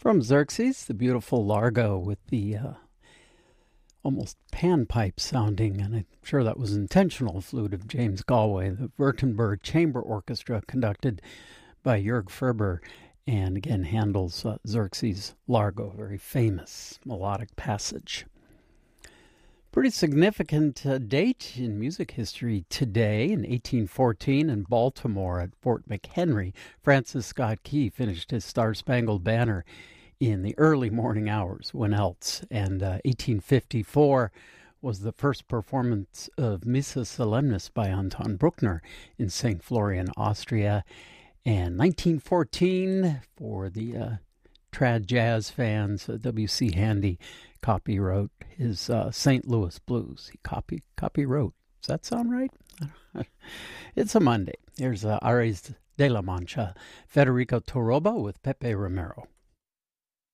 From Xerxes, the beautiful Largo with the almost panpipe sounding, and I'm sure that was intentional, flute of James Galway, the Württemberg Chamber Orchestra conducted by Jörg Ferber, and again Handel's Xerxes Largo, very famous melodic passage. Pretty significant date in music history today. In 1814 in Baltimore at Fort McHenry, Francis Scott Key finished his Star-Spangled Banner in the early morning hours, when else. And 1854 was the first performance of Missa Solemnis by Anton Bruckner in St. Florian, Austria. And 1914, for the trad jazz fans, W.C. Handy copywrote his St. Louis Blues. He copywrote. Does that sound right? It's a Monday. Here's Ares de la Mancha, Federico Toroba with Pepe Romero.